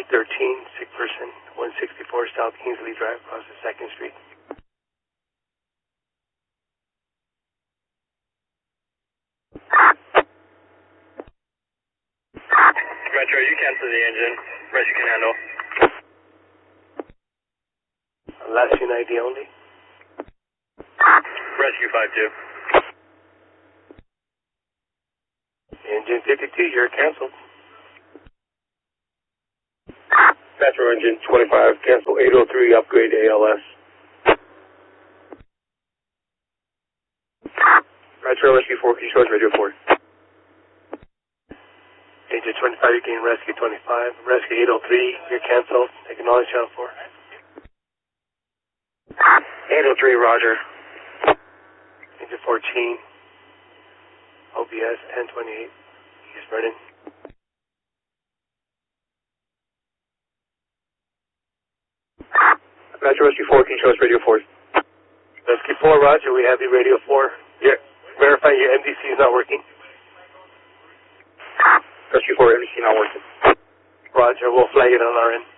813, sick person, 164 South Kingsley Drive, across the 2nd Street. Metro, you cancel the engine. Rescue can handle. Last unit ID only. Rescue 5-2. Engine 52, you're canceled. Metro engine 25, cancel 803, upgrade ALS. Metro rescue 4, can you show us radio 4? Engine 25, you're getting rescue 25. Rescue 803, you're canceled. Acknowledge channel 4. 803, roger. Engine 14, OBS 1028, East Vernon. Metro rescue 4, can you show us radio 4? Rescue 4, roger, we have you radio 4. Yeah, verify your MDC is not working. Rescue 4, MDC not working. Roger, we'll flag it on our end.